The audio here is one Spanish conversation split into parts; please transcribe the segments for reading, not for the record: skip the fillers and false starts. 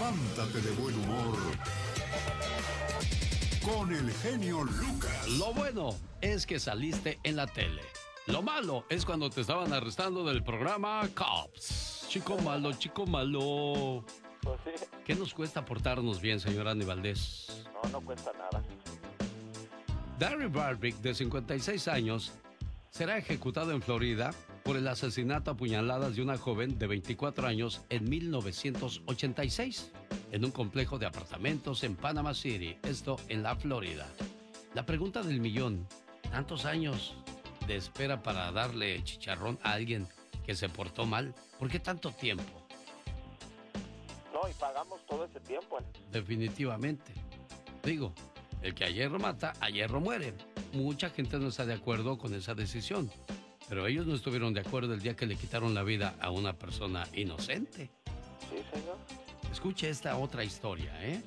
levántate de buen humor con el genio Lucas. Lo bueno es que saliste en la tele. Lo malo es cuando te estaban arrestando del programa Cops. Chico malo, chico malo. Pues sí. ¿Qué nos cuesta portarnos bien, señor Andy Valdés? No cuesta nada. Darry Barbic, de 56 años, será ejecutado en Florida por el asesinato a puñaladas de una joven de 24 años en 1986, en un complejo de apartamentos en Panama City, esto en la Florida. La pregunta del millón, ¿tantos años de espera para darle chicharrón a alguien que se portó mal? ¿Por qué tanto tiempo? No, y pagamos todo ese tiempo. Definitivamente. Digo, el que a hierro mata, a hierro muere. Mucha gente no está de acuerdo con esa decisión, pero ellos no estuvieron de acuerdo el día que le quitaron la vida a una persona inocente. Sí, señor. Escuche esta otra historia, ¿eh?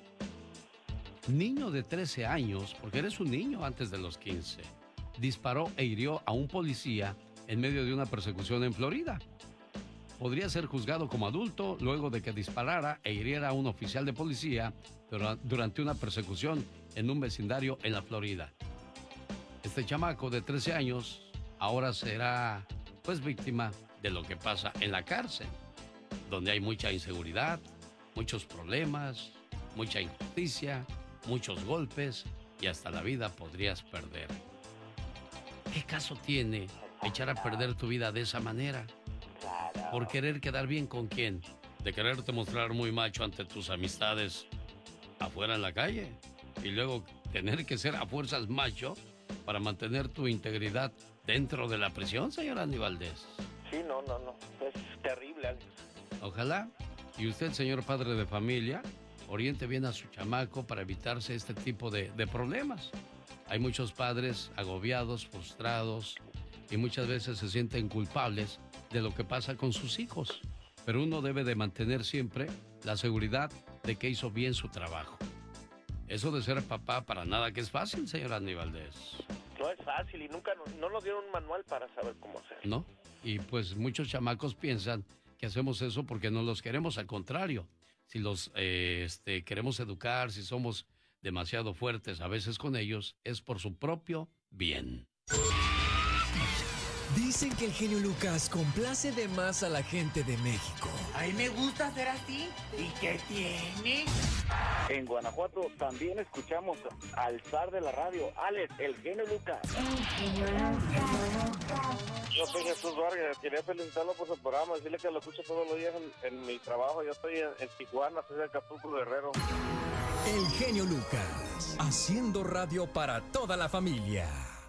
Niño de 13 años, porque eres un niño antes de los 15, disparó e hirió a un policía en medio de una persecución en Florida. Podría ser juzgado como adulto luego de que disparara e hiriera a un oficial de policía durante una persecución en un vecindario en la Florida. Este chamaco de 13 años ahora será, pues, víctima de lo que pasa en la cárcel, donde hay mucha inseguridad, muchos problemas, mucha injusticia, muchos golpes y hasta la vida podrías perder. ¿Qué caso tiene echar a perder tu vida de esa manera? Claro. ¿Por querer quedar bien con quién? ¿De quererte mostrar muy macho ante tus amistades afuera en la calle? Y luego tener que ser a fuerzas macho para mantener tu integridad dentro de la prisión, señor Andy Valdés. Sí, no. Es terrible, Alex. Ojalá. Y usted, señor padre de familia, oriente bien a su chamaco para evitarse este tipo de problemas. Hay muchos padres agobiados, frustrados y muchas veces se sienten culpables de lo que pasa con sus hijos. Pero uno debe de mantener siempre la seguridad de que hizo bien su trabajo. Eso de ser papá para nada que es fácil, señor Andy Valdés. No es fácil y nunca no nos dieron un manual para saber cómo hacer. ¿No? Y pues muchos chamacos piensan que hacemos eso porque no los queremos. Al contrario, si los queremos educar, si somos demasiado fuertes a veces con ellos, es por su propio bien. Dicen que el genio Lucas complace de más a la gente de México. A mí me gusta ser así. ¿Y qué tiene? En Guanajuato también escuchamos al zar de la radio, Alex, el genio Lucas. Yo soy Jesús Vargas, quería felicitarlo por su programa, decirle que lo escucho todos los días en mi trabajo. Yo estoy en Tijuana, soy de Acapulco, Guerrero. El genio Lucas, haciendo radio para toda la familia.